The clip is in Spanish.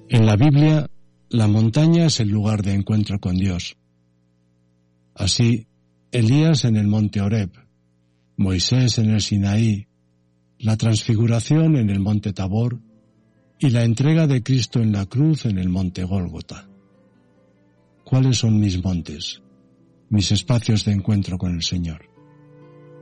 En la Biblia, la montaña es el lugar de encuentro con Dios. Así, Elías en el monte Horeb, Moisés en el Sinaí, la transfiguración en el monte Tabor y la entrega de Cristo en la cruz en el monte Gólgota. ¿Cuáles son mis montes, mis espacios de encuentro con el Señor?